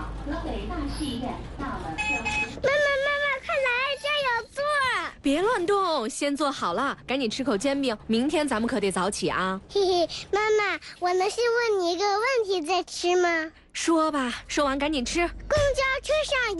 河北大戏院大门标识。 妈妈，快来，这儿有座。 别乱动，先坐好了，赶紧吃口煎饼，明天咱们可得早起啊。 嘿嘿，妈妈，我能先问你一个问题再吃吗？ 说吧，说完赶紧吃。 公交车上